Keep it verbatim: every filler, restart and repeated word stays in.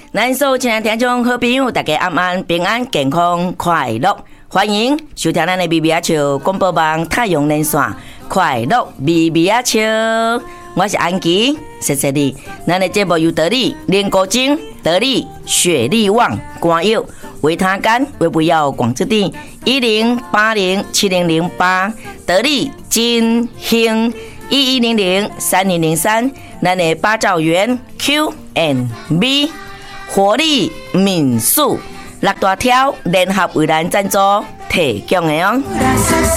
咱所有亲爱的听众好朋友，大家晚安，平安健康快乐，欢迎收听咱的咪咪啊笑广播网太阳连线，快乐咪咪啊笑，我是安琪，谢谢你。咱的节目由得力莲果精、得力雪力旺、肝药、维他甘、维不药广之地一零八零七零零八，得力金兴一一零零三零零三，咱的八兆元 Q and B。活力民宿六大条联合为咱赞助提供的哦。